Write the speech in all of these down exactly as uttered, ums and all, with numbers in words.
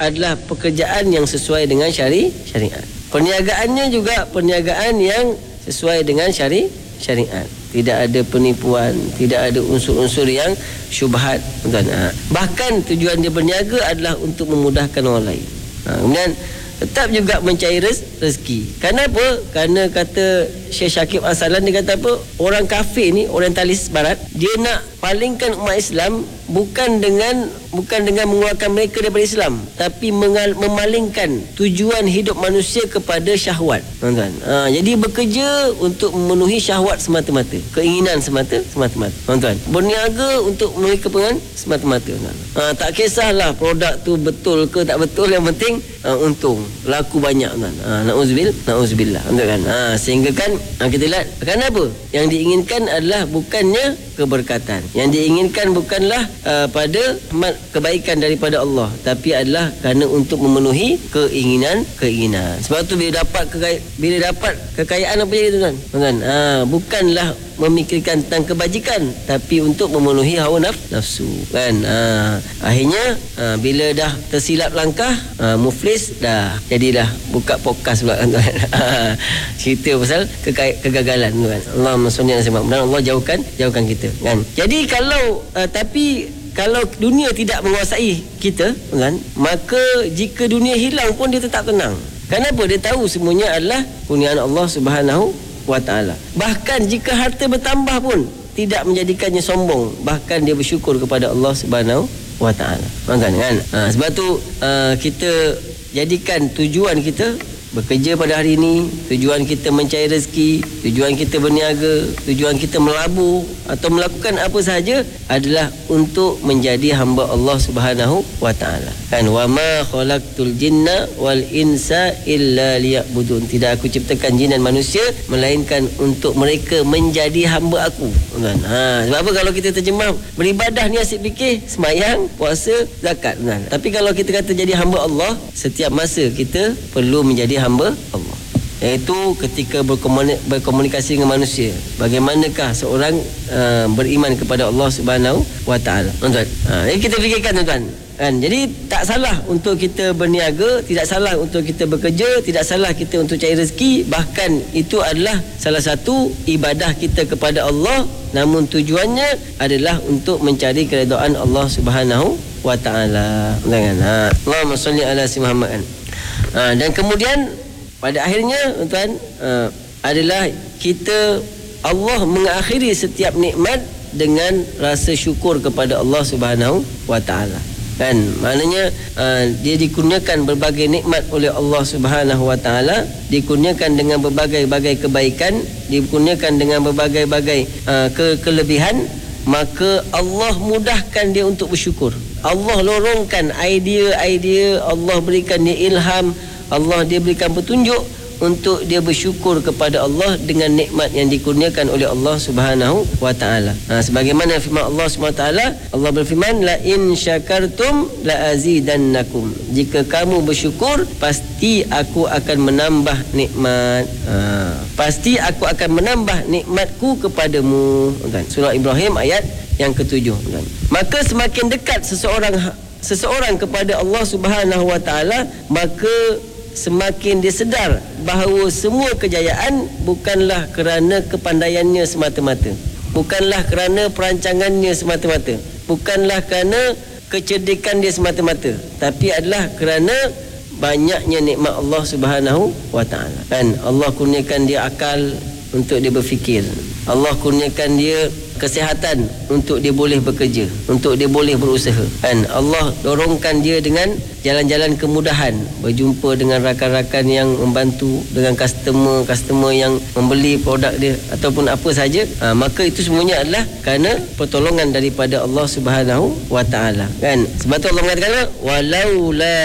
adalah pekerjaan yang sesuai dengan syari syariat. Perniagaannya juga perniagaan yang sesuai dengan syari syariat. Tidak ada penipuan, tidak ada unsur-unsur yang syubhat. Ha. Bahkan tujuan dia berniaga adalah untuk memudahkan orang lain. Ha. Kemudian tetap juga mencari rezeki. Kenapa? Kerana kata Syekh Syakib Asalan, dia kata apa? Orang kafir ni, orientalis barat, dia nak palingkan umat Islam bukan dengan bukan dengan mengeluarkan mereka daripada Islam, tapi mengal, memalingkan tujuan hidup manusia kepada syahwat. Tuan-tuan. Ha, jadi bekerja untuk memenuhi syahwat semata-mata, keinginan semata semata-mata. Tuan-tuan, berniaga untuk memenuhi kepentingan semata-mata. Ha, tak kisahlah produk tu betul ke tak betul, yang penting ha, untung, laku banyak. Tuan. Ha, nauzubillah, nauzubillah. Tuan kan. Ha, sehingga kan ha, kita lihat kenapa yang diinginkan adalah bukannya keberkatan. Yang diinginkan bukanlah uh, pada kebaikan daripada Allah, tapi adalah kerana untuk memenuhi keinginan-keinginan. Sebab tu bila dapat kekaya, bila dapat kekayaan apa jadi tuan? Tuan, ha, bukanlah memikirkan tentang kebajikan, tapi untuk memenuhi hawa naf, nafsu kan. Ha, akhirnya ha, bila dah tersilap langkah, ha, muflis dah jadilah buka podcast pula kan tuan. Ha, cerita pasal kekay- kegagalan tuan. Allahumma shalli ala sayyidina Muhammad. Allah jauhkan jauhkan kita kan. Jadi kalau uh, tapi kalau dunia tidak menguasai kita kan, maka jika dunia hilang pun dia tetap tenang. Kenapa? Dia tahu semuanya adalah kurniaan Allah Subhanahu wa taala. Bahkan jika harta bertambah pun tidak menjadikannya sombong, bahkan dia bersyukur kepada Allah Subhanahu wa taala. Kan kan? Ha, sebab tu uh, kita jadikan tujuan kita bekerja pada hari ini, tujuan kita mencari rezeki, tujuan kita berniaga, tujuan kita melabur atau melakukan apa sahaja adalah untuk menjadi hamba Allah Subhanahu wa taala. Kan, wa ma khalaqtul jinna wal insa illa liya'budun. Tidak aku ciptakan jin dan manusia melainkan untuk mereka menjadi hamba aku. Kan? Ha, sebab apa kalau kita terjemah beribadah ni asyik fikir sembahyang, puasa, zakat kan. Tapi kalau kita kata jadi hamba Allah, setiap masa kita perlu menjadi hamba Allah, iaitu ketika berkomunikasi, berkomunikasi dengan manusia. Bagaimanakah seorang uh, beriman kepada Allah Subhanahu wa taala. Tuan-tuan, ha, jadi kita fikirkan tuan-tuan kan. Jadi tak salah untuk kita berniaga, tidak salah untuk kita bekerja, tidak salah kita untuk cari rezeki. Bahkan itu adalah salah satu ibadah kita kepada Allah, namun tujuannya adalah untuk mencari keredaan Allah Subhanahu wa taala. Jangan ha. Allahumma shalli ala sayyidina Muhammad. Ha, dan kemudian pada akhirnya tuan uh, adalah kita, Allah mengakhiri setiap nikmat dengan rasa syukur kepada Allah Subhanahu wa taala. Kan, maknanya uh, dia dikurniakan berbagai nikmat oleh Allah Subhanahu wa taala, dikurniakan dengan berbagai-bagai kebaikan, dikurniakan dengan berbagai-bagai uh, ke- kelebihan, maka Allah mudahkan dia untuk bersyukur. Allah lorongkan idea-idea, Allah berikan dia ilham, Allah dia berikan petunjuk untuk dia bersyukur kepada Allah dengan nikmat yang dikurniakan oleh Allah Subhanahu wa taala. Ha, sebagaimana firman Allah Subhanahu wa taala, Allah berfirman, la in syakartum la azidannakum. Jika kamu bersyukur, pasti aku akan menambah nikmat. Ha, pasti aku akan menambah nikmatku kepadamu. Kan? Surah Ibrahim ayat yang ketujuh. Kan? Maka semakin dekat seseorang seseorang kepada Allah Subhanahu wa taala, maka semakin dia sedar bahawa semua kejayaan bukanlah kerana kepandaiannya semata-mata, bukanlah kerana perancangannya semata-mata, bukanlah kerana kecerdikan dia semata-mata, tapi adalah kerana banyaknya nikmat Allah Subhanahu wa taala. Kan, Allah kurniakan dia akal untuk dia berfikir, Allah kurniakan dia kesihatan untuk dia boleh bekerja, untuk dia boleh berusaha. Kan, Allah dorongkan dia dengan jalan-jalan kemudahan, berjumpa dengan rakan-rakan yang membantu, dengan customer-customer yang membeli produk dia ataupun apa saja. Ha, maka itu semuanya adalah kerana pertolongan daripada Allah Subhanahu wa taala. Kan, sebab tu Allah mengatakan walaula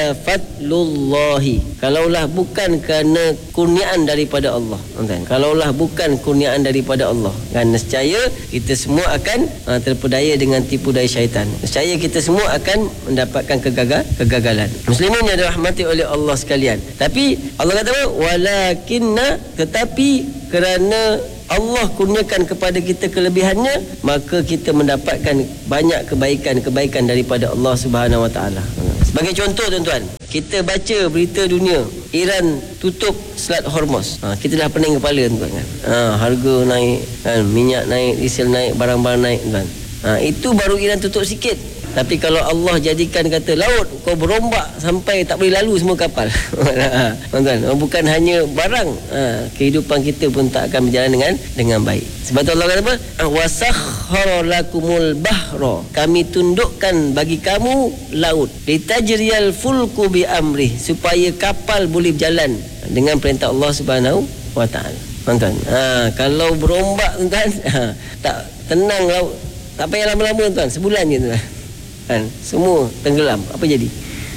fadlullahi, kalaulah bukan kerana kurniaan daripada Allah. Kan, kalaulah bukan kurniaan daripada Allah, kan nescaya kita semua akan uh, terpedaya dengan tipu daya syaitan. Nescaya kita semua akan mendapatkan kegagal, kegagalan. Muslimin yang dirahmati oleh Allah sekalian. Tapi Allah kata walakinna, tetapi kerana Allah kurniakan kepada kita kelebihannya, maka kita mendapatkan banyak kebaikan-kebaikan daripada Allah Subhanahu wa taala. Sebagai contoh tuan-tuan, kita baca berita dunia, Iran tutup Selat Hormuz. Ha, kita dah pening kepala tuan kan. Ha, harga naik, kan, minyak naik, diesel naik, barang-barang naik tuan. Ha, itu baru Iran tutup sikit. Tapi kalau Allah jadikan kata laut kau berombak sampai tak boleh lalu semua kapal. Tuan-tuan, bukan hanya barang, ha, kehidupan kita pun tak akan berjalan dengan dengan baik. Sebab tu Allah kata apa? Wasakhkhara lakumul bahra. Kami tundukkan bagi kamu laut. Litajriyal fulku bi amri, supaya kapal boleh berjalan dengan perintah Allah Subhanahu wa taala. Tuan-tuan, ha, kalau berombak tuan-tuan, ha, tak tenang laut. Tak payah lama-lama tuan, sebulan je tuan. Kan, semua tenggelam. Apa jadi?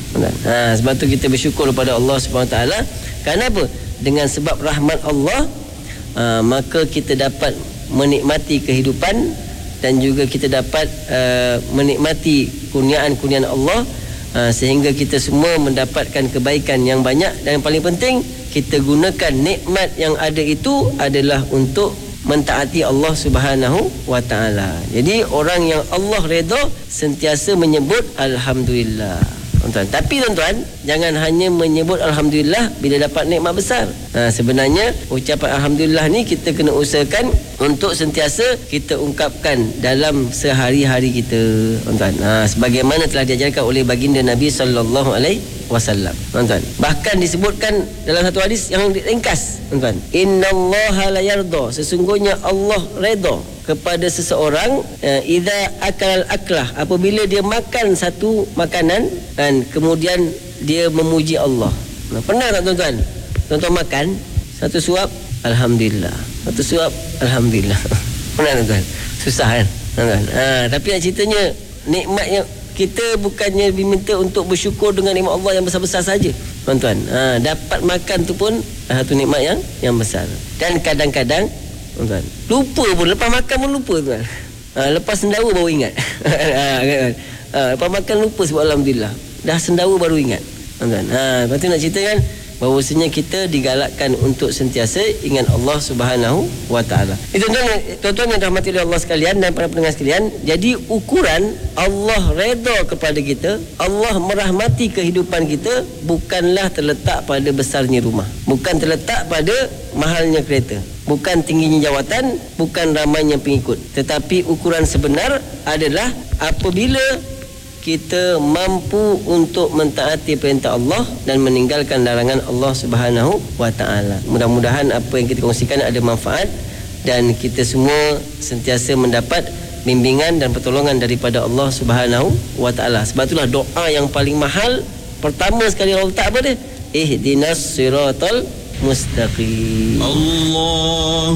Ha, sebab tu kita bersyukur kepada Allah Subhanahu Wa Taala. Kenapa? Dengan sebab rahmat Allah, ha, maka kita dapat menikmati kehidupan dan juga kita dapat uh, menikmati kurniaan-kurniaan Allah, ha, sehingga kita semua mendapatkan kebaikan yang banyak. Dan yang paling penting, kita gunakan nikmat yang ada itu adalah untuk mentaati Allah Subhanahu wa taala. Jadi orang yang Allah redha sentiasa menyebut alhamdulillah. Tuan-tuan, tapi tuan-tuan, jangan hanya menyebut alhamdulillah bila dapat nikmat besar. Ha, sebenarnya ucapan alhamdulillah ni kita kena usahakan untuk sentiasa kita ungkapkan dalam sehari-hari kita, tuan-tuan. Ha, sebagaimana telah diajarkan oleh baginda Nabi sallallahu alaihi wasallam. Tuan-tuan, bahkan disebutkan dalam satu hadis yang ringkas, tuan-tuan, innallaha la yarda, sesungguhnya Allah redha kepada seseorang uh, idza akal aklah, apabila dia makan satu makanan dan kemudian dia memuji Allah. Nah, pernah tak tuan-tuan? Tuan-tuan makan satu suap, alhamdulillah. Satu suap, alhamdulillah. Pernah tuan-tuan? Susah kan? Tuan-tuan. Ha, tapi yang ceritanya nikmatnya kita bukannya diminta untuk bersyukur dengan nikmat Allah yang besar-besar saja, tuan-tuan. Ha, dapat makan tu pun satu nikmat yang yang besar. Dan kadang-kadang tuan-tuan, lupa pun, lepas makan pun lupa tuan. Ha, lepas sendawa baru ingat. ha, kan? Ha, lepas makan lupa sebab alhamdulillah. Dah sendawa baru ingat. Tuan-tuan. Ha, lepas tu nak ceritakan bahawasanya kita digalakkan untuk sentiasa ingat Allah Subhanahu wa taala. Itu tuan-tuan, tuan-tuan yang dirahmati oleh Allah sekalian dan para pendengar sekalian, jadi ukuran Allah redha kepada kita, Allah merahmati kehidupan kita bukanlah terletak pada besarnya rumah, bukan terletak pada mahalnya kereta, bukan tingginya jawatan, bukan ramainya pengikut, tetapi ukuran sebenar adalah apabila kita mampu untuk mentaati perintah Allah dan meninggalkan larangan Allah Subhanahu wa taala. Mudah-mudahan apa yang kita kongsikan ada manfaat dan kita semua sentiasa mendapat bimbingan dan pertolongan daripada Allah Subhanahu wa taala. Sebab itulah doa yang paling mahal pertama sekali Allah letak apa dia? Ihdinas siratal mustaqim. Allah